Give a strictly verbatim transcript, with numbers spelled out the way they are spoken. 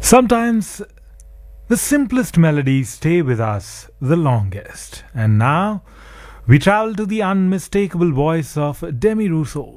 Sometimes the simplest melodies stay with us the longest. And now we travel to the unmistakable voice of Demi Russo.